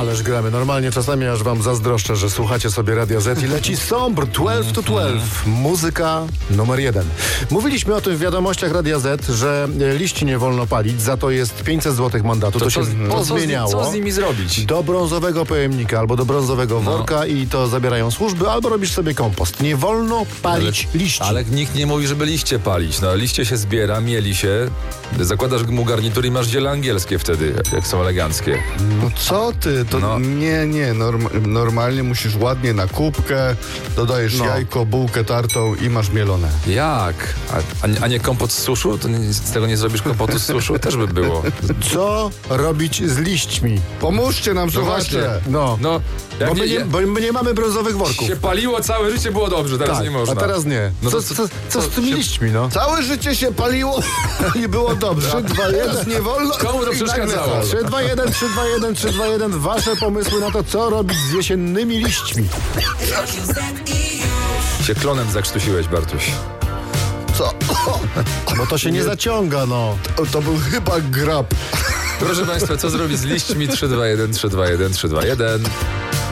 Ależ gramy. Normalnie czasami aż wam zazdroszczę, że słuchacie sobie Radia Z i leci Sombr 12 to 12. Muzyka numer 1. Mówiliśmy o tym w wiadomościach Radia Z, że liści nie wolno palić, za to jest 500 zł mandatu. To się pozmieniało. Co z nimi zrobić? Do brązowego pojemnika albo do brązowego worka i to zabierają służby, albo robisz sobie kompost. Nie wolno palić liści. Ale nikt nie mówi, żeby liście palić. No, liście się zbiera, mieli się, zakładasz mu garnitur i masz ziele angielskie wtedy, jak są eleganckie. No co ty? To normalnie musisz ładnie na kubkę, dodajesz jajko, bułkę tartą i masz mielone. Jak? A nie kompot z suszu? To z tego nie zrobisz kompotu z suszu? Też by było. Co robić z liśćmi? Pomóżcie nam, słuchacze. No. Jak Bo my nie mamy brązowych worków. się paliło, całe życie było dobrze, teraz nie można. A teraz nie. No co z tymi liśćmi, no? Całe życie się paliło i było dobrze. 3, 2, 1, nie wolno. Komu to przeszkadzało? 3, 2, 1, 3, 2, 1, 3, 2, 1. Wasze pomysły na to, co robić z jesiennymi liśćmi. Się klonem zakrztusiłeś, Bartuś. Co? Bo to się nie zaciąga, no. To był chyba grab. Proszę Państwa, co zrobić z liśćmi? 3, 2, 1, 3, 2, 1, 3, 2, 1.